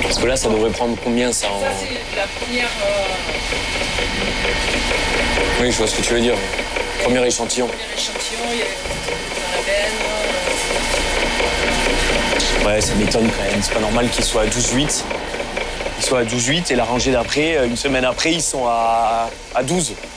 Parce que là, ça devrait prendre combien, ça Ça, c'est la première... Oui, je vois ce que tu veux dire. Premier échantillon. Premier échantillon, il y a Ouais, ça m'étonne quand même. C'est pas normal qu'ils soient à 12,8. Ils soient à 12,8 et la rangée d'après, une semaine après, ils sont à 12.